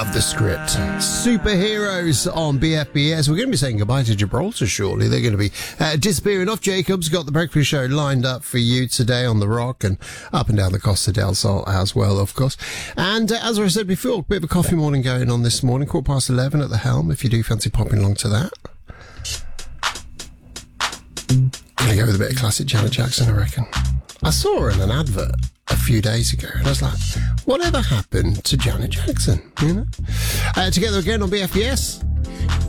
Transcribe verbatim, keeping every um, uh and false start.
Love the script. Superheroes on B F B S. We're going to be saying goodbye to Gibraltar shortly. They're going to be uh, disappearing off. Jacob's got the breakfast show lined up for you today on the Rock and up and down the Costa del Sol as well, of course. And uh, as I said before, a bit of a coffee morning going on this morning. Quarter past eleven at the helm, if you do fancy popping along to that. Gonna go with a bit of classic Janet Jackson, I reckon. I saw her in an advert a few days ago, and I was like, whatever happened to Janet Jackson, you know? Uh, together again on B F B S.